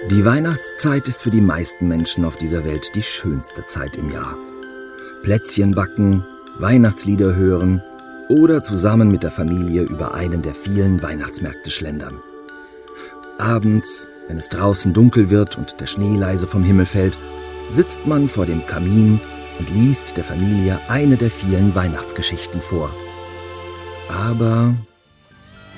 Die Weihnachtszeit ist für die meisten Menschen auf dieser Welt die schönste Zeit im Jahr. Plätzchen backen, Weihnachtslieder hören oder zusammen mit der Familie über einen der vielen Weihnachtsmärkte schlendern. Abends, wenn es draußen dunkel wird und der Schnee leise vom Himmel fällt, sitzt man vor dem Kamin und liest der Familie eine der vielen Weihnachtsgeschichten vor. Aber